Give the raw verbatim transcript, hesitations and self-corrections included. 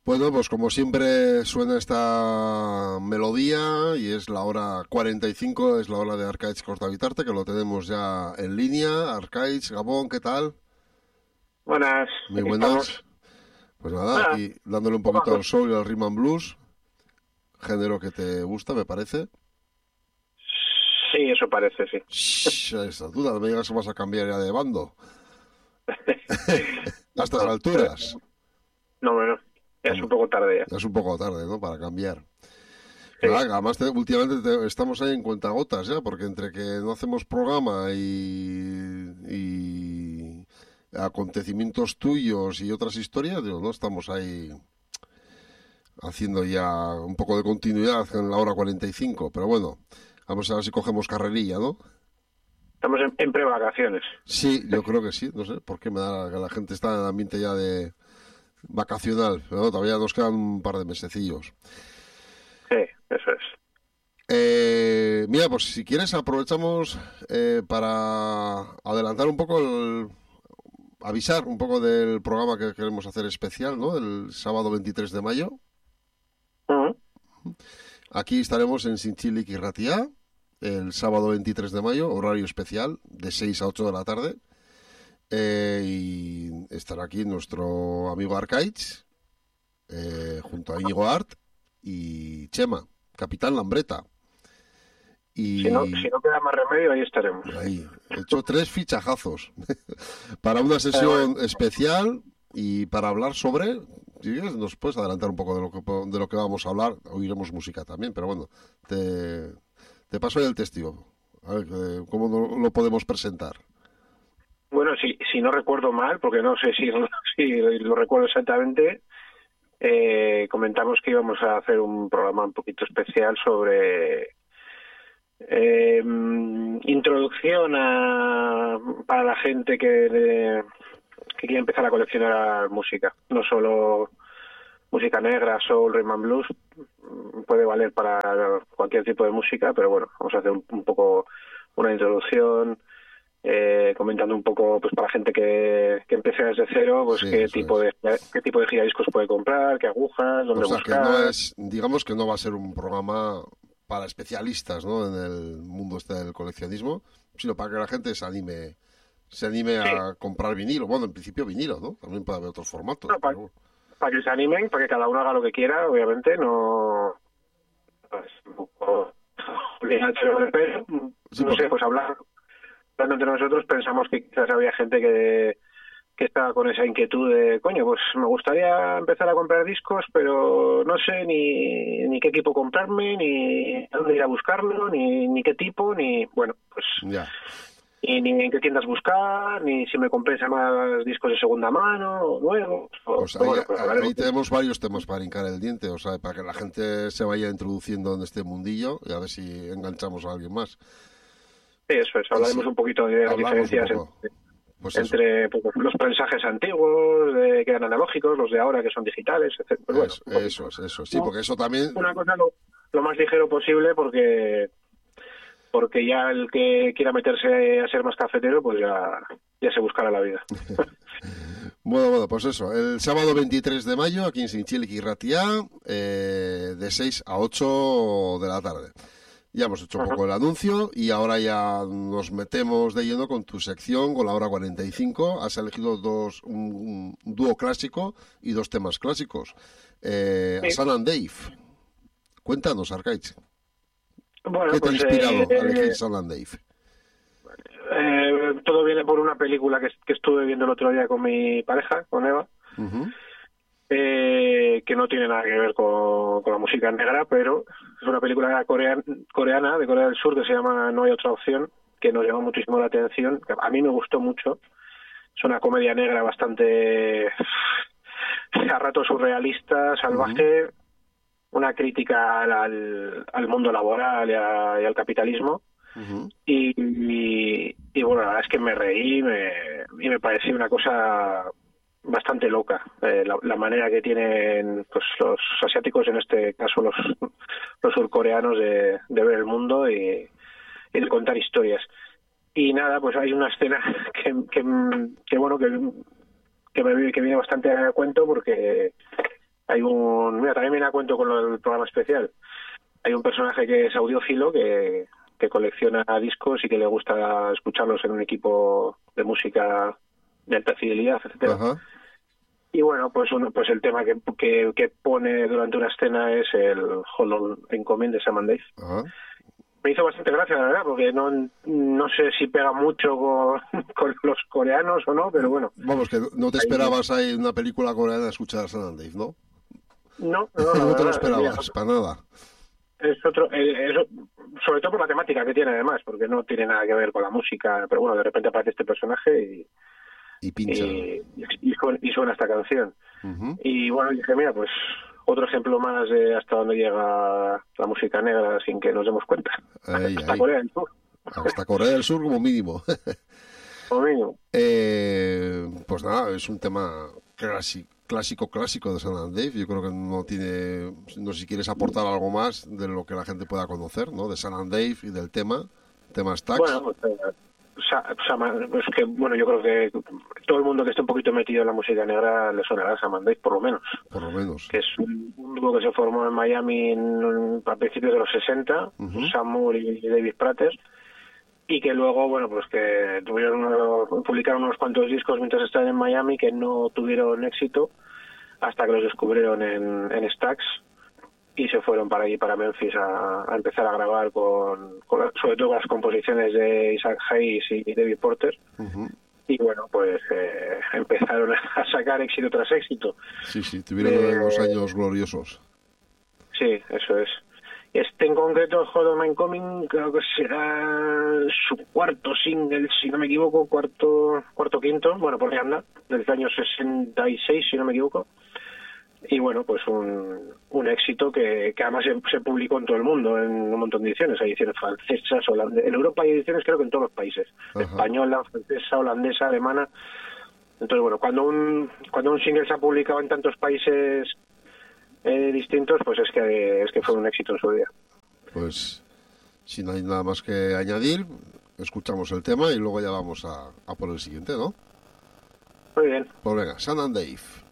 Bueno, pues como siempre suena esta melodía y es la hora cuarenta y cinco, es la hora de Arcaich Cortavitarte, que lo tenemos ya en línea. Arcaich, Gabón, ¿qué tal? Buenas, Muy aquí buenas. estamos. Pues nada, Ah, aquí dándole un poca poquito al cosa. soul y al rhythm and blues, género que te gusta, me parece. Sí, eso parece, sí. Shh, esa duda, no me digas que vas a cambiar ya de bando. A estas No, pero- alturas. no, bueno, ya es un Hombre, poco tarde ya. ya es un poco tarde, ¿no? Para cambiar. Sí, Nada, además te- últimamente te- estamos ahí en cuentagotas ya, porque entre que no hacemos programa y, y acontecimientos tuyos y otras historias, digo, no estamos ahí haciendo ya un poco de continuidad en la hora cuarenta y cinco, pero bueno, vamos a ver si cogemos carrerilla, ¿no? estamos en, en prevacaciones. Sí, yo creo que sí, no sé, porque me da que la gente está en el ambiente ya de vacacional, pero no, todavía nos quedan un par de mesecillos. Sí, eso es. Eh, mira, pues si quieres aprovechamos eh, para adelantar un poco, el, avisar un poco del programa que queremos hacer especial, ¿no? El sábado veintitrés de mayo. Ujú. Aquí estaremos en Sinchilic y Ratia, el sábado veintitrés de mayo, horario especial, de seis a ocho de la tarde. Eh, y estará aquí nuestro amigo Arcaich, eh, junto a Íñigo Art y Chema, Capitán Lambreta. Si no, si Y no queda más remedio, ahí estaremos. ahí, he hecho tres fichajazos para una Eh, bueno, sesión especial y para hablar sobre, si quieres, nos puedes adelantar un poco de lo que de lo que vamos a hablar. Oiremos música también, pero bueno, te, te paso ahí el testigo. A ver, eh, ¿cómo lo, lo podemos presentar? bueno, si, si no recuerdo mal, porque no sé si, si lo recuerdo exactamente, eh, comentamos que íbamos a hacer un programa un poquito especial sobre eh, introducción a, para la gente que, eh, que quiere empezar a coleccionar música, no solo música negra, soul, rhythm and blues, puede valer para cualquier tipo de música, pero bueno, vamos a hacer un, un poco una introducción, eh, comentando un poco, pues para gente que, que empiece desde cero, pues Sí, qué eso tipo es. de qué tipo de giradiscos puede comprar, qué agujas, O dónde sea, que no buscar. es, digamos que no va a ser un programa para especialistas, ¿no? En el mundo este del coleccionismo, sino para que la gente se anime, se anime Sí, a comprar vinilo. Bueno, en principio vinilo, ¿no? También puede haber otros formatos, no, para, pero bueno. para que se animen, para que cada uno haga lo que quiera, obviamente, no es un poco obligatorio, pero Sí, no sé, porque pues hablar, hablando entre nosotros, pensamos que quizás había gente que que estaba con esa inquietud de, coño, pues me gustaría empezar a comprar discos, pero no sé ni, ni qué equipo comprarme, ni dónde ir a buscarlo, ni, ni qué tipo, ni, bueno, pues, ya. ni, ni en qué tiendas buscar, ni si me compensa más discos de segunda mano, o nuevos, o, Pues pero ahí, bueno, pues hablaremos. ahí tenemos varios temas para hincar el diente, o sea, para que la gente se vaya introduciendo en este mundillo y a ver si enganchamos a alguien más. Sí, eso es, Y hablaremos si un poquito de las hablamos un diferencias poco, entre, pues eso, entre pues, los prensajes antiguos, de, que eran analógicos, los de ahora que son digitales, etcétera. Pues bueno, eso, un eso poquito. es, eso. Sí, porque eso también, Una cosa lo, lo más ligero posible porque porque ya el que quiera meterse a ser más cafetero pues ya ya se buscará la vida. bueno, bueno, pues eso, el sábado veintitrés de mayo, aquí en Sinchilic y Ratia, eh, de seis a ocho de la tarde. Ya hemos hecho un Ajá. poco el anuncio y ahora ya nos metemos de lleno con tu sección, con la hora cuarenta y cinco. Has elegido dos, un, un dúo clásico y dos temas clásicos. Eh, Sí. San and Dave. Cuéntanos, Arcaich, Bueno, ¿qué te ha pues eh, inspirado a elegir San and Dave? eh, todo viene por una película que, que estuve viendo el otro día con mi pareja, con Eva, Ujú. eh, que no tiene nada que ver con, con la música negra, pero es una película coreana, coreana de Corea del Sur que se llama No hay otra opción, que nos llamó muchísimo la atención. A mí me gustó mucho. Es una comedia negra bastante a ratos surrealista, Ujú. salvaje, una crítica al, al, al mundo laboral y, a, y al capitalismo. Ujú. Y, y, y, bueno, la verdad es que me reí me, y me pareció una cosa bastante loca, eh, la, la manera que tienen pues, los asiáticos, en este caso los, los surcoreanos, de, de ver el mundo y, y de contar historias. Y nada, pues hay una escena que, que, que bueno, que, que me que viene bastante a cuento porque hay un... Mira, también viene a cuento con lo del programa especial. Hay un personaje que es audiófilo, que, que colecciona discos y que le gusta escucharlos en un equipo de música de alta fidelidad, etcétera. Ajá. Y bueno, pues uno, pues el tema que, que, que pone durante una escena es el Hold On and Come In de Sam and Dave. Ajá. Me hizo bastante gracia, la verdad, porque no no sé si pega mucho con, con los coreanos o no, pero bueno. Vamos, que no te esperabas ahí una película coreana escuchar a Sam and Dave, ¿no? No, no, la No te verdad, lo esperabas, mira, para nada. es otro, eh, es- sobre todo por la temática que tiene además, porque no tiene nada que ver con la música, pero bueno, de repente aparece este personaje y, Y pincha. y, y, suena, y suena esta canción. Ujú. Y bueno, dije, mira, pues otro ejemplo más de hasta dónde llega la música negra sin que nos demos cuenta. Ahí, Hasta ahí. Corea del Sur, Hasta Corea del Sur como mínimo. como mínimo. Eh, pues nada, es un tema clásico, clásico, clásico de Sam and Dave. Yo creo que no tiene, no sé si quieres aportar algo más de lo que la gente pueda conocer, ¿no? De Sam and Dave y del tema, tema Stax. Bueno, pues, eh, Sa- Sama- pues que bueno, yo creo que todo el mundo que esté un poquito metido en la música negra le sonará Sam and Dave, por lo menos. Por lo menos. Que es un, un grupo que se formó en Miami en- a principios de los sesenta, Ujú. Sam Moore y David Prater, y que luego, bueno, pues que tuvieron uno- publicaron unos cuantos discos mientras estaban en Miami que no tuvieron éxito hasta que los descubrieron en, en Stax y se fueron para allí, para Memphis, a, a empezar a grabar con, con la- sobre todo con las composiciones de Isaac Hayes y David Porter. Ujú. Y bueno, pues eh, empezaron a sacar éxito tras éxito. Sí, sí, tuvieron Eh, unos años gloriosos. Sí, eso es. Este en concreto, Hold On and Coming, creo que será su cuarto single, si no me equivoco, cuarto cuarto quinto, bueno, por ahí anda, del año sesenta y seis, si no me equivoco. Y bueno, pues un, un éxito que, que además se, se publicó en todo el mundo, en un montón de ediciones. Hay ediciones francesas, holandesas. En Europa hay ediciones creo que en todos los países. Ajá. Española, francesa, holandesa, alemana. Entonces, bueno, cuando un, cuando un single se ha publicado en tantos países eh, distintos, pues es que, es que fue un éxito en su día. Pues si no hay nada más que añadir, escuchamos el tema y luego ya vamos a, a por el siguiente, ¿no? Muy bien. Pues venga, Sam and Dave.